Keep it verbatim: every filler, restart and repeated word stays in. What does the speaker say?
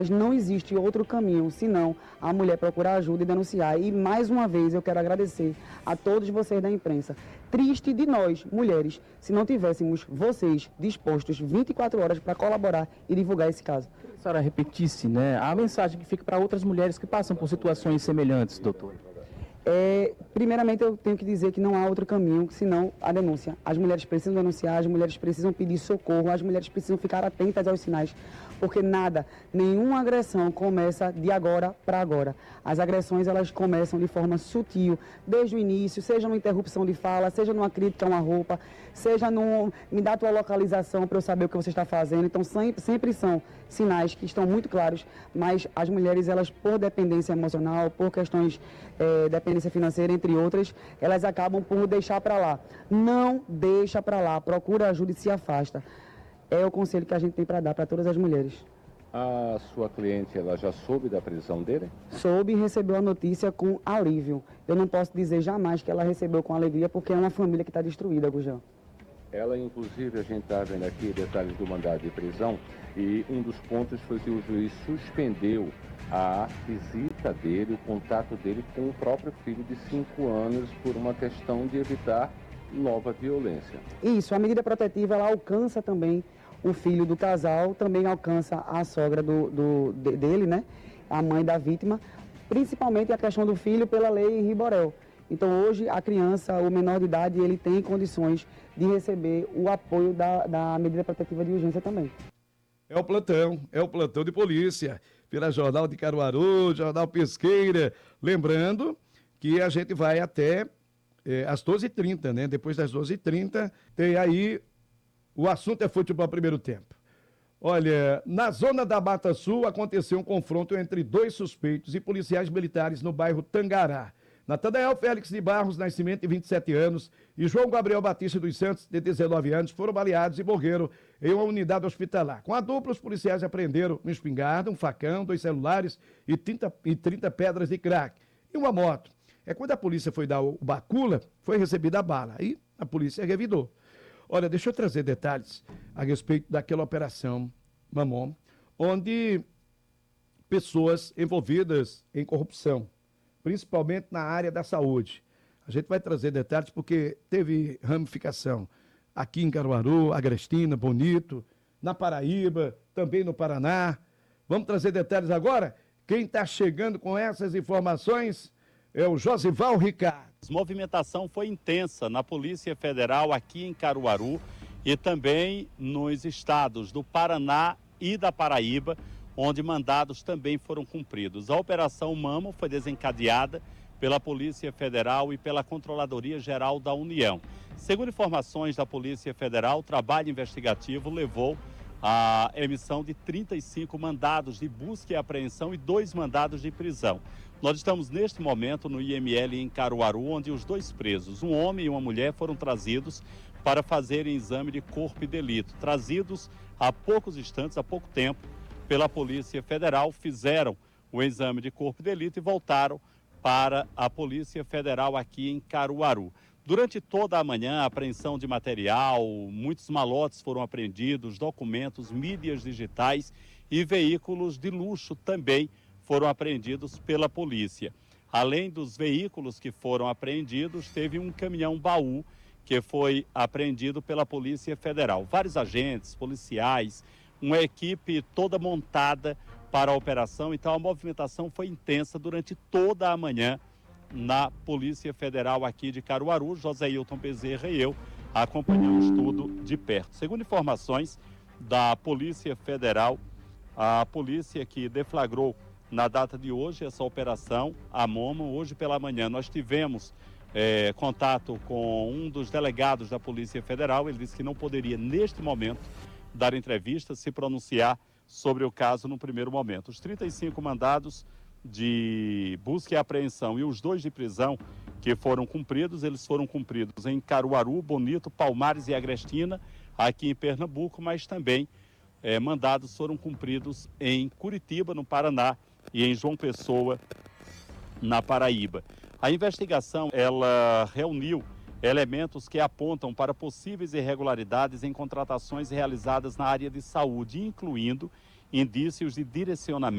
Não existe outro caminho senão a mulher procurar ajuda e denunciar. E mais uma vez eu quero agradecer a todos vocês da imprensa. Triste de nós, mulheres, se não tivéssemos vocês dispostos vinte e quatro horas para colaborar e divulgar esse caso. Se a senhora repetisse, né, a mensagem que fica para outras mulheres que passam por situações semelhantes, doutor. É, primeiramente eu tenho que dizer que não há outro caminho senão a denúncia. As mulheres precisam denunciar, as mulheres precisam pedir socorro, as mulheres precisam ficar atentas aos sinais, porque nada, nenhuma agressão começa de agora para agora. As agressões elas começam de forma sutil, desde o início, seja numa interrupção de fala, seja numa crítica a uma roupa, seja num, me dá a tua localização para eu saber o que você está fazendo. Então sempre, sempre são sinais que estão muito claros, mas as mulheres, elas por dependência emocional, por questões é, dependência financeira, entre outras, elas acabam por deixar para lá. Não deixa para lá, procura ajuda e se afasta. É o conselho que a gente tem para dar para todas as mulheres. A sua cliente, ela já soube da prisão dele? Soube e recebeu a notícia com alívio. Eu não posso dizer jamais que ela recebeu com alegria, porque é uma família que está destruída, Gujão. Ela, inclusive, a gente está vendo aqui detalhes do mandado de prisão, e um dos pontos foi que o juiz suspendeu a visita dele, o contato dele com o próprio filho de cinco anos, por uma questão de evitar nova violência. Isso, a medida protetiva, ela alcança também o filho do casal, também alcança a sogra do, do, dele, né? A mãe da vítima, principalmente a questão do filho pela lei Riborel. Então hoje a criança, o menor de idade, ele tem condições de receber o apoio da, da medida protetiva de urgência também. É o plantão, é o plantão de polícia, pela Jornal de Caruaru, Jornal Pesqueira. Lembrando que a gente vai até é, às doze e trinta, né? Depois das doze e trinta tem aí, o assunto é futebol primeiro tempo. Olha, na zona da Mata Sul aconteceu um confronto entre dois suspeitos e policiais militares no bairro Tangará. Natanael Félix de Barros Nascimento, de vinte e sete anos, e João Gabriel Batista dos Santos, de dezenove anos, foram baleados e morreram em uma unidade hospitalar. Com a dupla, os policiais apreenderam uma espingarda, um facão, dois celulares e trinta, e trinta pedras de crack e uma moto. É quando a polícia foi dar o bacula, foi recebida a bala. Aí a polícia revidou. Olha, deixa eu trazer detalhes a respeito daquela operação Mamon, onde pessoas envolvidas em corrupção, principalmente na área da saúde. A gente vai trazer detalhes porque teve ramificação aqui em Caruaru, Agrestina, Bonito, na Paraíba, também no Paraná. Vamos trazer detalhes agora? Quem está chegando com essas informações é o Josival Ricardo. A movimentação foi intensa na Polícia Federal aqui em Caruaru e também nos estados do Paraná e da Paraíba, onde mandados também foram cumpridos. A Operação Mamo foi desencadeada pela Polícia Federal e pela Controladoria Geral da União. Segundo informações da Polícia Federal, o trabalho investigativo levou à emissão de trinta e cinco mandados de busca e apreensão e dois mandados de prisão. Nós estamos neste momento no I M L em Caruaru, onde os dois presos, um homem e uma mulher, foram trazidos para fazerem exame de corpo e delito. Trazidos há poucos instantes, há pouco tempo, pela Polícia Federal, fizeram o exame de corpo e delito e voltaram para a Polícia Federal aqui em Caruaru. Durante toda a manhã, a apreensão de material, muitos malotes foram apreendidos, documentos, mídias digitais e veículos de luxo também foram apreendidos pela polícia. Além dos veículos que foram apreendidos, teve um caminhão-baú que foi apreendido pela Polícia Federal. Vários agentes, policiais, uma equipe toda montada para a operação. Então a movimentação foi intensa durante toda a manhã na Polícia Federal aqui de Caruaru. José Hilton Bezerra e eu acompanhamos tudo de perto. Segundo informações da Polícia Federal, a polícia que deflagrou na data de hoje essa operação, a Momo, hoje pela manhã nós tivemos é, contato com um dos delegados da Polícia Federal. Ele disse que não poderia neste momento dar entrevista, se pronunciar sobre o caso no primeiro momento. Os trinta e cinco mandados de busca e apreensão e os dois de prisão que foram cumpridos, eles foram cumpridos em Caruaru, Bonito, Palmares e Agrestina, aqui em Pernambuco, mas também eh, mandados foram cumpridos em Curitiba, no Paraná, e em João Pessoa, na Paraíba. A investigação, ela reuniu elementos que apontam para possíveis irregularidades em contratações realizadas na área de saúde, incluindo indícios de direcionamento